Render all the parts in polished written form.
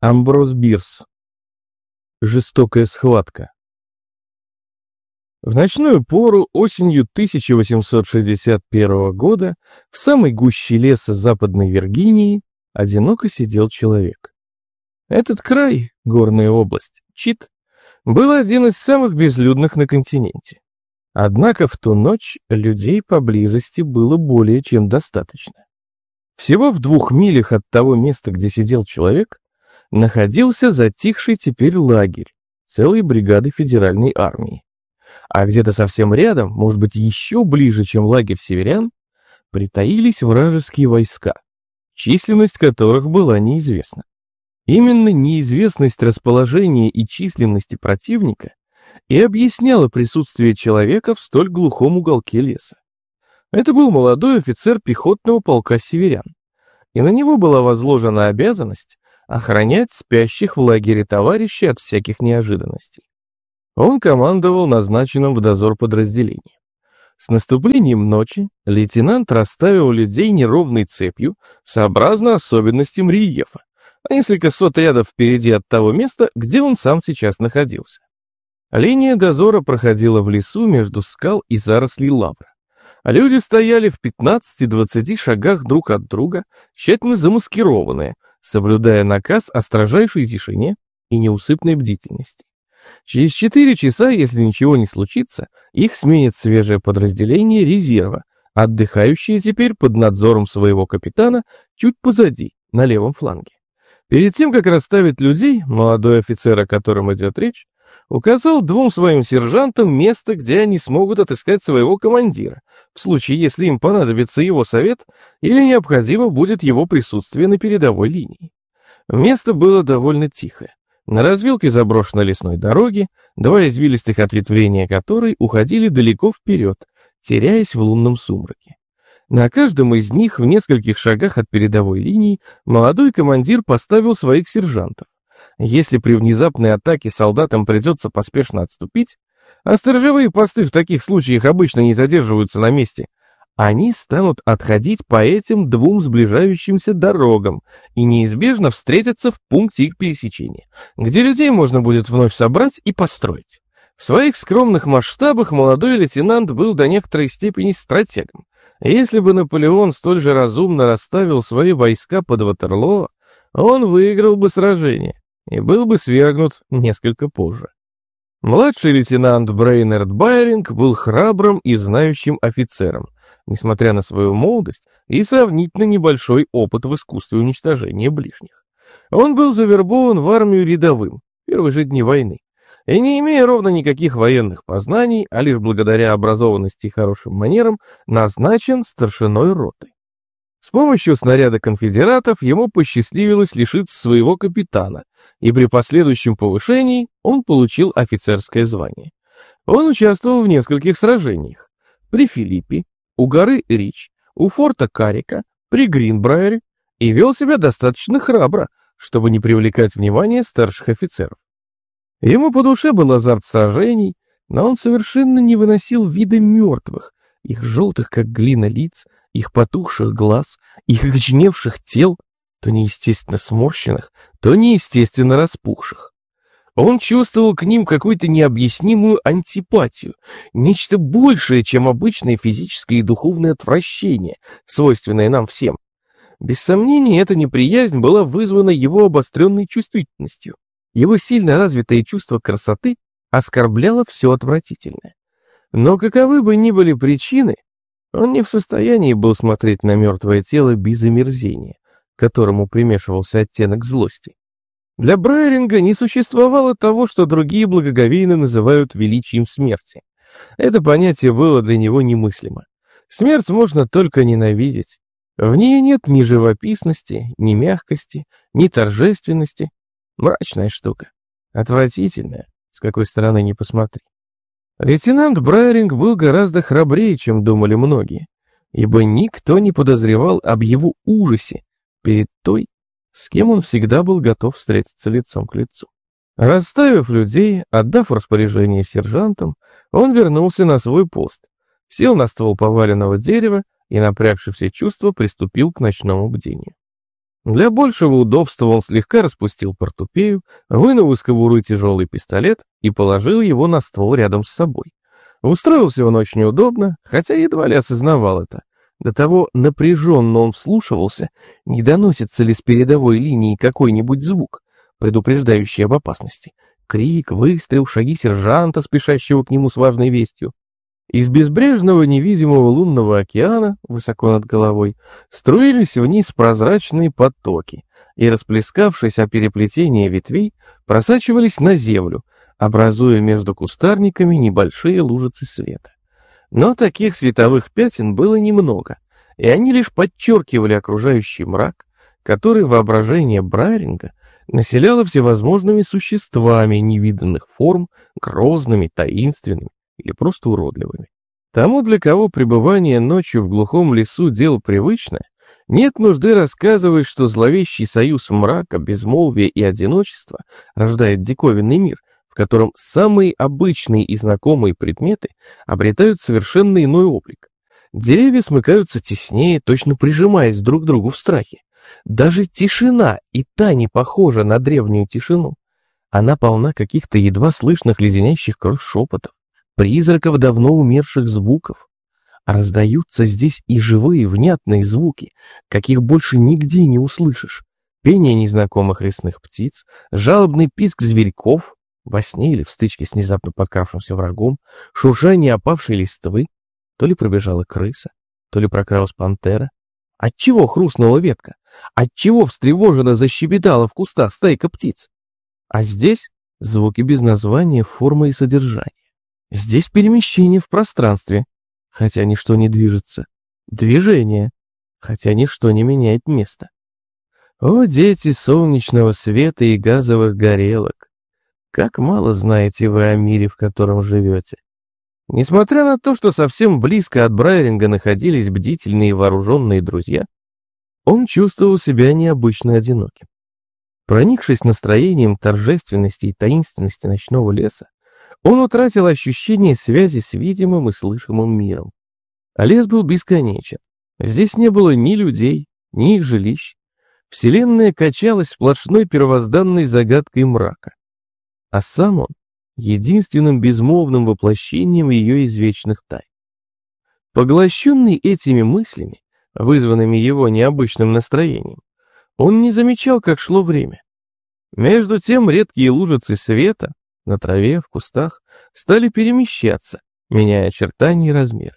Амброс Бирс. Жестокая схватка. В ночную пору осенью 1861 года в самой гуще леса Западной Виргинии одиноко сидел человек. Этот край, горная область, Чит, был один из самых безлюдных на континенте. Однако в ту ночь людей поблизости было более чем достаточно. Всего в 2 милях от того места, где сидел человек, находился затихший теперь лагерь целой бригады федеральной армии. А где-то совсем рядом, может быть еще ближе, чем лагерь северян, притаились вражеские войска, численность которых была неизвестна. Именно неизвестность расположения и численности противника и объясняла присутствие человека в столь глухом уголке леса. Это был молодой офицер пехотного полка северян, и на него была возложена обязанность охранять спящих в лагере товарищей от всяких неожиданностей. Он командовал назначенным в дозор подразделением. С наступлением ночи лейтенант расставил людей неровной цепью сообразно особенностям рельефа, а несколько сот рядов впереди от того места, где он сам сейчас находился. Линия дозора проходила в лесу между скал и зарослей лавра. Люди стояли в 15-20 шагах друг от друга, тщательно замаскированные, соблюдая наказ о строжайшей тишине и неусыпной бдительности. Через 4 часа, если ничего не случится, их сменит свежее подразделение резерва, отдыхающее теперь под надзором своего капитана чуть позади, на левом фланге. Перед тем, как расставить людей, молодой офицер, о котором идет речь, указал 2 своим сержантам место, где они смогут отыскать своего командира, в случае, если им понадобится его совет или необходимо будет его присутствие на передовой линии. Место было довольно тихое. На развилке заброшенной лесной дороги, 2 извилистых ответвления которой уходили далеко вперед, теряясь в лунном сумраке. На каждом из них, в нескольких шагах от передовой линии, молодой командир поставил своих сержантов. Если при внезапной атаке солдатам придется поспешно отступить, а сторожевые посты в таких случаях обычно не задерживаются на месте, они станут отходить по этим 2 сближающимся дорогам и неизбежно встретятся в пункте их пересечения, где людей можно будет вновь собрать и построить. В своих скромных масштабах молодой лейтенант был до некоторой степени стратегом. Если бы Наполеон столь же разумно расставил свои войска под Ватерлоо, он выиграл бы сражение и был бы свергнут несколько позже. Младший лейтенант Брейнард Байринг был храбрым и знающим офицером, несмотря на свою молодость и сравнительно небольшой опыт в искусстве уничтожения ближних. Он был завербован в армию рядовым в первые же дни войны, и не имея ровно никаких военных познаний, а лишь благодаря образованности и хорошим манерам, назначен старшиной роты. С помощью снаряда конфедератов ему посчастливилось лишиться своего капитана, и при последующем повышении он получил офицерское звание. Он участвовал в нескольких сражениях: при Филиппе, у горы Рич, у форта Каррика, при Гринбрайере, и вел себя достаточно храбро, чтобы не привлекать внимание старших офицеров. Ему по душе был азарт сражений, но он совершенно не выносил вида мертвых, их желтых как глина лиц, их потухших глаз, их окоченевших тел, то неестественно сморщенных, то неестественно распухших. Он чувствовал к ним какую-то необъяснимую антипатию, нечто большее, чем обычное физическое и духовное отвращение, свойственное нам всем. Без сомнения, эта неприязнь была вызвана его обостренной чувствительностью. Его сильно развитое чувство красоты оскорбляло все отвратительное. Но каковы бы ни были причины, он не в состоянии был смотреть на мертвое тело без омерзения, к которому примешивался оттенок злости. Для Брайринга не существовало того, что другие благоговейно называют величием смерти. Это понятие было для него немыслимо. Смерть можно только ненавидеть. В ней нет ни живописности, ни мягкости, ни торжественности. Мрачная штука. Отвратительная, с какой стороны ни посмотри. Лейтенант Брайринг был гораздо храбрее, чем думали многие, ибо никто не подозревал об его ужасе перед той, с кем он всегда был готов встретиться лицом к лицу. Расставив людей, отдав распоряжение сержантам, он вернулся на свой пост, сел на ствол поваленного дерева и, напрягши все чувства, приступил к ночному бдению. Для большего удобства он слегка распустил портупею, вынул из кобуры тяжелый пистолет и положил его на ствол рядом с собой. Устроился он очень удобно, хотя едва ли осознавал это. До того напряженно он вслушивался, не доносится ли с передовой линии какой-нибудь звук, предупреждающий об опасности. Крик, выстрел, шаги сержанта, спешащего к нему с важной вестью. Из безбрежного невидимого лунного океана, высоко над головой, струились вниз прозрачные потоки и, расплескавшись о переплетение ветвей, просачивались на землю, образуя между кустарниками небольшие лужицы света. Но таких световых пятен было немного, и они лишь подчеркивали окружающий мрак, который воображение Брайринга населяло всевозможными существами невиданных форм, грозными, таинственными или просто уродливыми. Тому, для кого пребывание ночью в глухом лесу дело привычное, нет нужды рассказывать, что зловещий союз мрака, безмолвия и одиночества рождает диковинный мир, в котором самые обычные и знакомые предметы обретают совершенно иной облик. Деревья смыкаются теснее, точно прижимаясь друг к другу в страхе. Даже тишина и та не похожа на древнюю тишину. Она полна каких-то едва слышных леденящих кровь шепотов, призраков давно умерших звуков. А раздаются здесь и живые внятные звуки, каких больше нигде не услышишь. Пение незнакомых лесных птиц, жалобный писк зверьков, во сне или в стычке с внезапно подкравшимся врагом, шуршание опавшей листвы, то ли пробежала крыса, то ли прокралась пантера. Отчего хрустнула ветка? Отчего встревоженно защебетала в кустах стайка птиц? А здесь звуки без названия, формы и содержания. Здесь перемещение в пространстве, хотя ничто не движется. Движение, хотя ничто не меняет места. О, дети солнечного света и газовых горелок! Как мало знаете вы о мире, в котором живете. Несмотря на то, что совсем близко от Брайринга находились бдительные и вооруженные друзья, он чувствовал себя необычно одиноким. Проникшись настроением торжественности и таинственности ночного леса, он утратил ощущение связи с видимым и слышимым миром. А лес был бесконечен. Здесь не было ни людей, ни их жилищ. Вселенная качалась сплошной первозданной загадкой мрака. А сам он — единственным безмолвным воплощением ее извечных тайн. Поглощенный этими мыслями, вызванными его необычным настроением, он не замечал, как шло время. Между тем редкие лужицы света на траве, в кустах стали перемещаться, меняя очертания и размеры.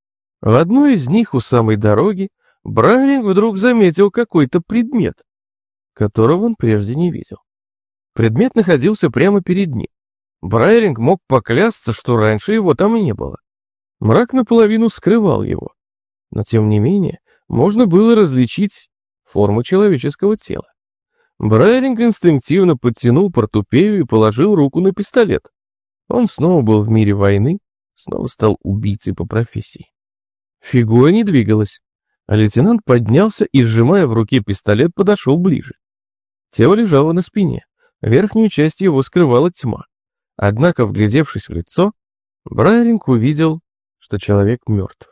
В одной из них у самой дороги Брайринг вдруг заметил какой-то предмет, которого он прежде не видел. Предмет находился прямо перед ним. Брайринг мог поклясться, что раньше его там не было. Мрак наполовину скрывал его, но тем не менее можно было различить форму человеческого тела. Брайринг инстинктивно подтянул портупею и положил руку на пистолет. Он снова был в мире войны, снова стал убийцей по профессии. Фигура не двигалась, а лейтенант поднялся и, сжимая в руке пистолет, подошел ближе. Тело лежало на спине, верхнюю часть его скрывала тьма. Однако, вглядевшись в лицо, Брайринг увидел, что человек мертв.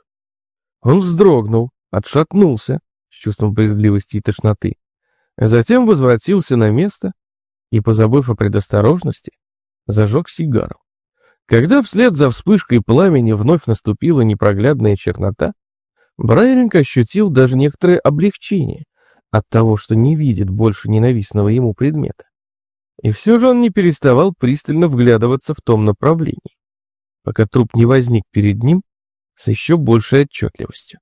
Он вздрогнул, отшатнулся с чувством брезгливости и тошноты, а затем возвратился на место и, позабыв о предосторожности, зажег сигару. Когда вслед за вспышкой пламени вновь наступила непроглядная чернота, Брайринг ощутил даже некоторое облегчение от того, что не видит больше ненавистного ему предмета. И все же он не переставал пристально вглядываться в том направлении, пока труп не возник перед ним с еще большей отчетливостью.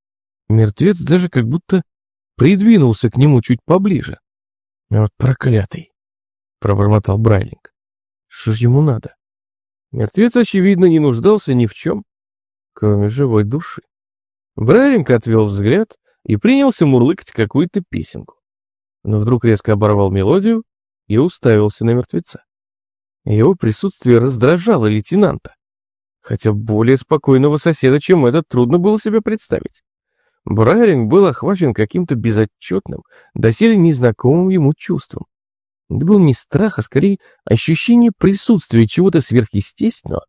Мертвец даже как будто придвинулся к нему чуть поближе. «Вот проклятый!» — пробормотал Брайринг. «Что ж ему надо?» Мертвец, очевидно, не нуждался ни в чем, кроме живой души. Брайринг отвел взгляд и принялся мурлыкать какую-то песенку. Но вдруг резко оборвал мелодию и уставился на мертвеца. Его присутствие раздражало лейтенанта, хотя более спокойного соседа, чем этот, трудно было себе представить. Брайринг был охвачен каким-то безотчетным, доселе незнакомым ему чувством. Это был не страх, а скорее ощущение присутствия чего-то сверхъестественного,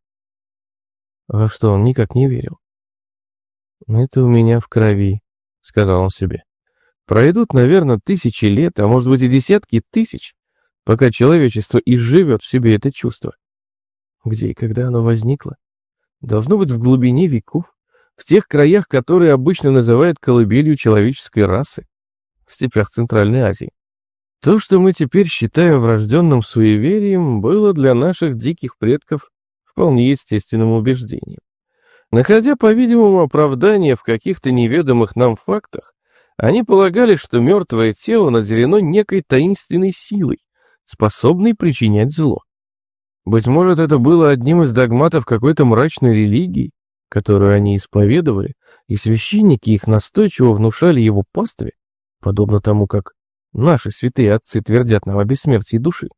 во что он никак не верил. «Это у меня в крови», — сказал он себе. Пройдут, наверное, тысячи лет, а может быть и десятки тысяч, пока человечество изживет в себе это чувство. Где и когда оно возникло? Должно быть в глубине веков, в тех краях, которые обычно называют колыбелью человеческой расы, в степях Центральной Азии. То, что мы теперь считаем врожденным суеверием, было для наших диких предков вполне естественным убеждением. Находя, по-видимому, оправдание в каких-то неведомых нам фактах, они полагали, что мертвое тело наделено некой таинственной силой, способной причинять зло. Быть может, это было одним из догматов какой-то мрачной религии, которую они исповедовали, и священники их настойчиво внушали его пастве, подобно тому, как наши святые отцы твердят нам о бессмертии души.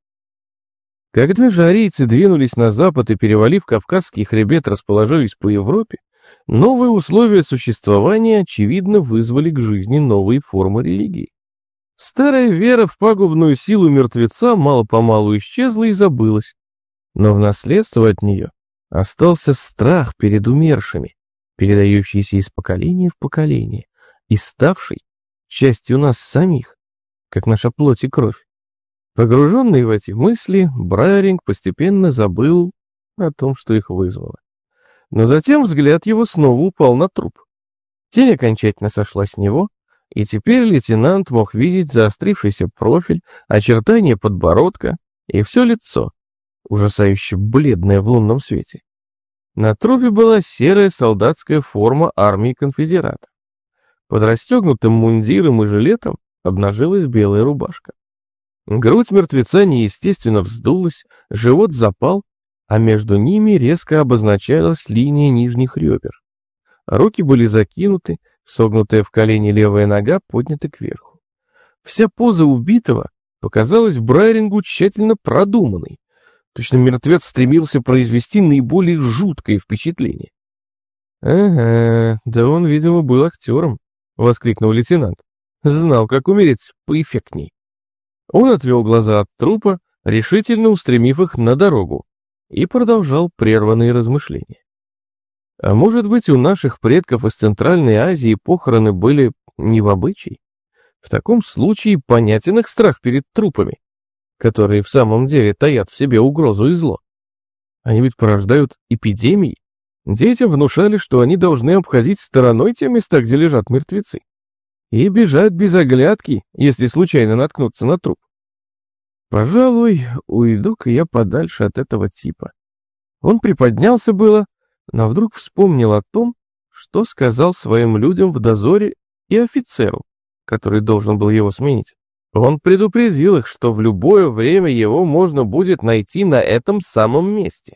Когда же арийцы двинулись на запад и, перевалив Кавказский хребет, расположились по Европе, новые условия существования, очевидно, вызвали к жизни новые формы религии. Старая вера в пагубную силу мертвеца мало-помалу исчезла и забылась, но в наследство от нее остался страх перед умершими, передающийся из поколения в поколение и ставший частью нас самих, как наша плоть и кровь. Погруженный в эти мысли, Брайеринг постепенно забыл о том, что их вызвало. Но затем взгляд его снова упал на труп. Тень окончательно сошла с него, и теперь лейтенант мог видеть заострившийся профиль, очертания подбородка и все лицо, ужасающе бледное в лунном свете. На трупе была серая солдатская форма армии конфедератов. Под расстегнутым мундиром и жилетом обнажилась белая рубашка. Грудь мертвеца неестественно вздулась, живот запал, а между ними резко обозначалась линия нижних ребер. Руки были закинуты, согнутая в колени левая нога поднята кверху. Вся поза убитого показалась Брайерингу тщательно продуманной. Точно мертвец стремился произвести наиболее жуткое впечатление. «Ага, да он, видимо, был актером», — воскликнул лейтенант. «Знал, как умереть поэффектней». Он отвел глаза от трупа, решительно устремив их на дорогу, и продолжал прерванные размышления. А может быть, у наших предков из Центральной Азии похороны были не в обычай? В таком случае понятен их страх перед трупами, которые в самом деле таят в себе угрозу и зло. Они ведь порождают эпидемии. Детям внушали, что они должны обходить стороной те места, где лежат мертвецы, и бежать без оглядки, если случайно наткнуться на труп. Пожалуй, уйду-ка я подальше от этого типа. Он приподнялся было, но вдруг вспомнил о том, что сказал своим людям в дозоре и офицеру, который должен был его сменить. Он предупредил их, что в любое время его можно будет найти на этом самом месте.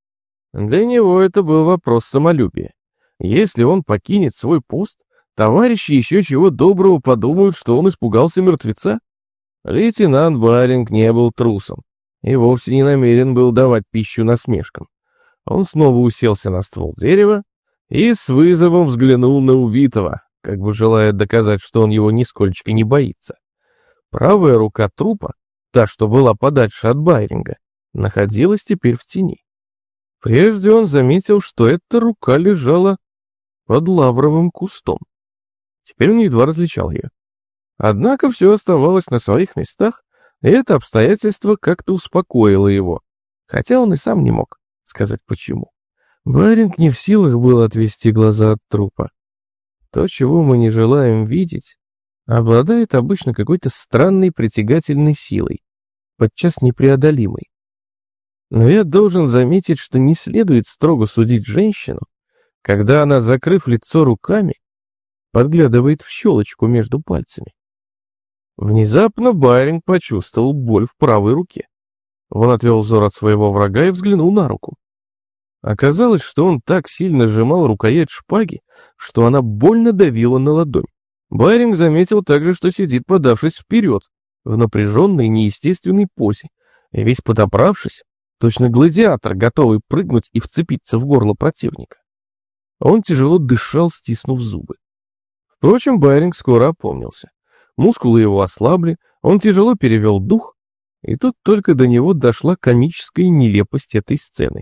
Для него это был вопрос самолюбия. Если он покинет свой пост, товарищи еще чего доброго подумают, что он испугался мертвеца. Лейтенант Баринг не был трусом и вовсе не намерен был давать пищу насмешкам. Он снова уселся на ствол дерева и с вызовом взглянул на убитого, как бы желая доказать, что он его нисколько не боится. Правая рука трупа, та, что была подальше от Байринга, находилась теперь в тени. Прежде он заметил, что эта рука лежала под лавровым кустом. Теперь он едва различал ее. Однако все оставалось на своих местах, и это обстоятельство как-то успокоило его, хотя он и сам не мог сказать почему. Байринг не в силах был отвести глаза от трупа. То, чего мы не желаем видеть, обладает обычно какой-то странной притягательной силой, подчас непреодолимой. Но я должен заметить, что не следует строго судить женщину, когда она, закрыв лицо руками, подглядывает в щелочку между пальцами. Внезапно Байринг почувствовал боль в правой руке. Он отвел взор от своего врага и взглянул на руку. Оказалось, что он так сильно сжимал рукоять шпаги, что она больно давила на ладонь. Байринг заметил также, что сидит, подавшись вперед, в напряженной неестественной позе, и весь подобравшись, точно гладиатор, готовый прыгнуть и вцепиться в горло противника. Он тяжело дышал, стиснув зубы. Впрочем, Байринг скоро опомнился. Мускулы его ослабли, он тяжело перевел дух, и тут только до него дошла комическая нелепость этой сцены.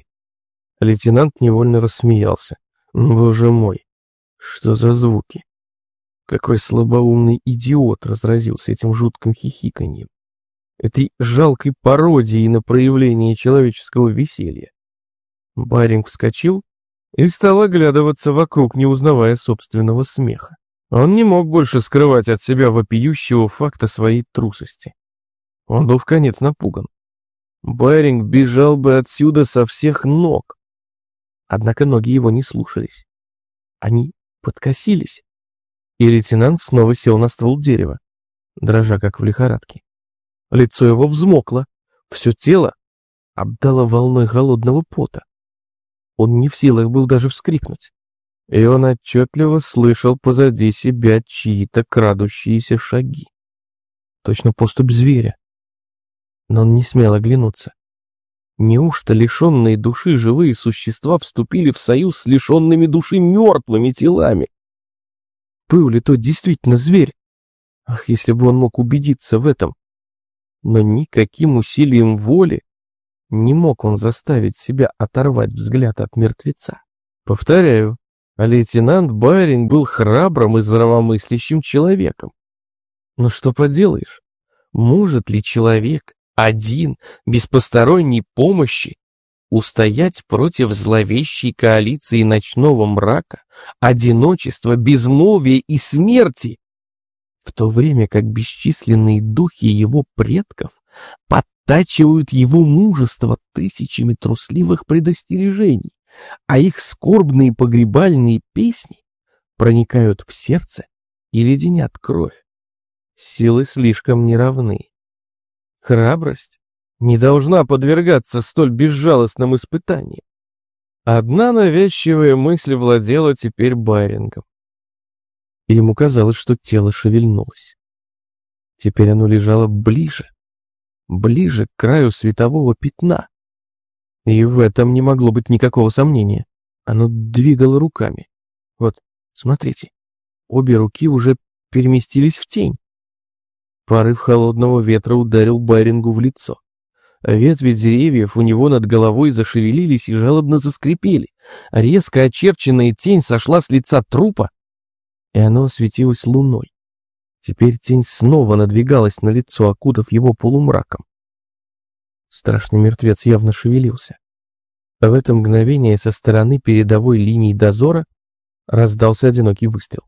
Лейтенант невольно рассмеялся. Боже мой, что за звуки! Какой слабоумный идиот разразился этим жутким хихиканьем, этой жалкой пародией на проявление человеческого веселья. Баринг вскочил и стал оглядываться вокруг, не узнавая собственного смеха. Он не мог больше скрывать от себя вопиющего факта своей трусости. Он был вконец напуган. Баринг бежал бы отсюда со всех ног. Однако ноги его не слушались. Они подкосились, и лейтенант снова сел на ствол дерева, дрожа как в лихорадке. Лицо его взмокло, все тело обдало волной холодного пота. Он не в силах был даже вскрикнуть, и он отчетливо слышал позади себя чьи-то крадущиеся шаги. Точно поступь зверя. Но он не смел оглянуться. Неужто лишенные души живые существа вступили в союз с лишенными души мертвыми телами? Был ли тот действительно зверь? Ах, если бы он мог убедиться в этом! Но никаким усилием воли не мог он заставить себя оторвать взгляд от мертвеца. Повторяю, лейтенант Баринг был храбрым и здравомыслящим человеком. Но что поделаешь, может ли человек один, без посторонней помощи, устоять против зловещей коалиции ночного мрака, одиночества, безмолвия и смерти, в то время как бесчисленные духи его предков подтачивают его мужество тысячами трусливых предостережений, а их скорбные погребальные песни проникают в сердце и леденят кровь. Силы слишком неравны. Храбрость не должна подвергаться столь безжалостным испытаниям. Одна навязчивая мысль владела теперь Барингом. Ему казалось, что тело шевельнулось. Теперь оно лежало ближе к краю светового пятна. И в этом не могло быть никакого сомнения. Оно двигало руками. Вот, смотрите, обе руки уже переместились в тень. Порыв холодного ветра ударил Барингу в лицо. Ветви деревьев у него над головой зашевелились и жалобно заскрипели. Резко очерченная тень сошла с лица трупа, и оно осветилось луной. Теперь тень снова надвигалась на лицо, окутав его полумраком. Страшный мертвец явно шевелился. В это мгновение со стороны передовой линии дозора раздался одинокий выстрел.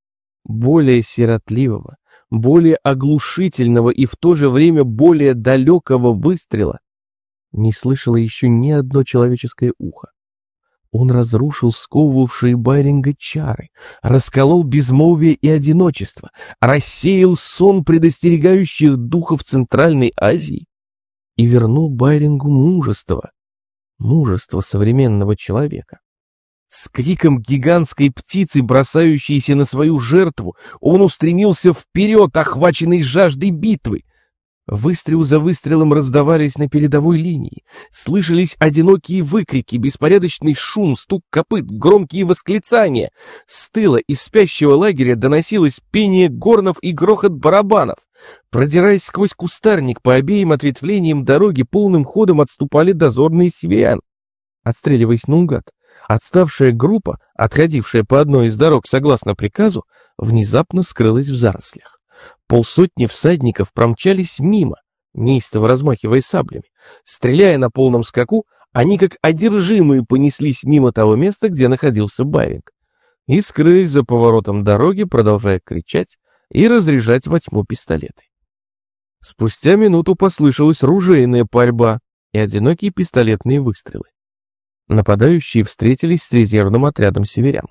Более сиротливого, более оглушительного и в то же время более далекого выстрела не слышало еще ни одно человеческое ухо. Он разрушил сковывавшие Баринга чары, расколол безмолвие и одиночество, рассеял сон предостерегающих духов Центральной Азии и вернул Барингу мужество современного человека. С криком гигантской птицы, бросающейся на свою жертву, он устремился вперед, охваченный жаждой битвы. Выстрел за выстрелом раздавались на передовой линии. Слышались одинокие выкрики, беспорядочный шум, стук копыт, громкие восклицания. С тыла из спящего лагеря доносилось пение горнов и грохот барабанов. Продираясь сквозь кустарник по обеим ответвлениям дороги, полным ходом отступали дозорные северян, отстреливаясь наугад. Отставшая группа, отходившая по одной из дорог согласно приказу, внезапно скрылась в зарослях. Полсотни всадников промчались мимо, неистово размахивая саблями. Стреляя на полном скаку, они как одержимые понеслись мимо того места, где находился Баринг, и скрылись за поворотом дороги, продолжая кричать и разряжать во тьму пистолеты. Спустя минуту послышалась ружейная пальба и одинокие пистолетные выстрелы. Нападающие встретились с резервным отрядом северян.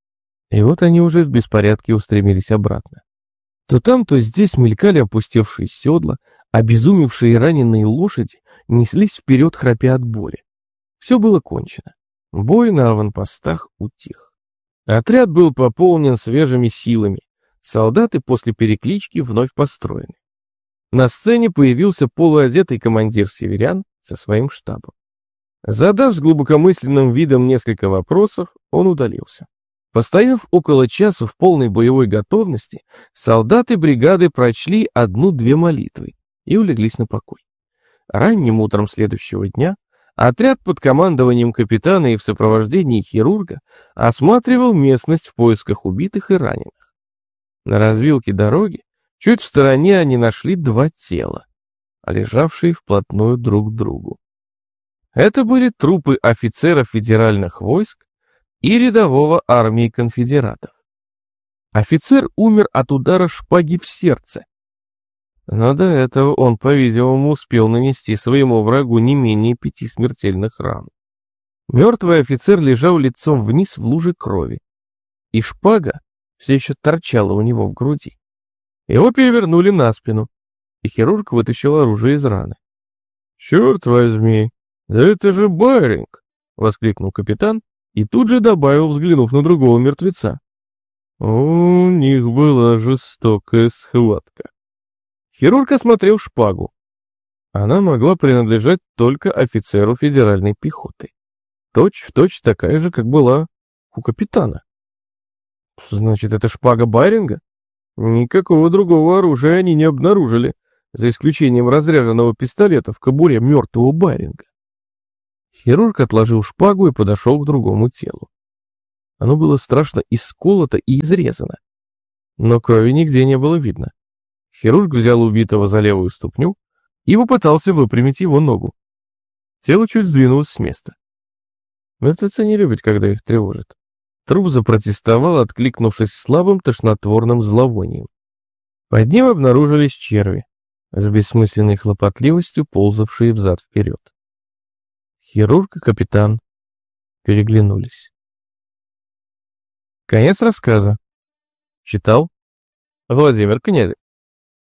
И вот они уже в беспорядке устремились обратно. То там, то здесь мелькали опустевшие седла, обезумевшие раненые лошади неслись вперед, храпя от боли. Все было кончено. Бой на аванпостах утих. Отряд был пополнен свежими силами. Солдаты после переклички вновь построены. На сцене появился полуодетый командир северян со своим штабом. Задав с глубокомысленным видом несколько вопросов, он удалился. Постояв около часа в полной боевой готовности, солдаты бригады прочли одну-две молитвы и улеглись на покой. Ранним утром следующего дня отряд под командованием капитана и в сопровождении хирурга осматривал местность в поисках убитых и раненых. На развилке дороги, чуть в стороне, они нашли два тела, лежавшие вплотную друг к другу. Это были трупы офицеров федеральных войск и рядового армии конфедератов. Офицер умер от удара шпаги в сердце, но до этого он, по-видимому, успел нанести своему врагу не менее 5 смертельных ран. Мертвый офицер лежал лицом вниз в луже крови, и шпага все еще торчала у него в груди. Его перевернули на спину, и хирург вытащил оружие из раны. «Черт возьми, да это же Байринг!» — воскликнул капитан и тут же добавил, взглянув на другого мертвеца. «У них была жестокая схватка». Хирург осмотрел шпагу. Она могла принадлежать только офицеру федеральной пехоты. Точь-в-точь такая же, как была у капитана. Значит, это шпага Байринга? Никакого другого оружия они не обнаружили, за исключением разряженного пистолета в кобуре мертвого Байринга. Хирург отложил шпагу и подошел к другому телу. Оно было страшно исколото и изрезано, но крови нигде не было видно. Хирург взял убитого за левую ступню и попытался выпрямить его ногу. Тело чуть сдвинулось с места. Мертвецы не любят, когда их тревожат. Труп запротестовал, откликнувшись слабым тошнотворным зловонием. Под ним обнаружились черви, с бессмысленной хлопотливостью ползавшие взад-вперед. Хирург и капитан переглянулись. Конец рассказа. Читал Владимир Князев.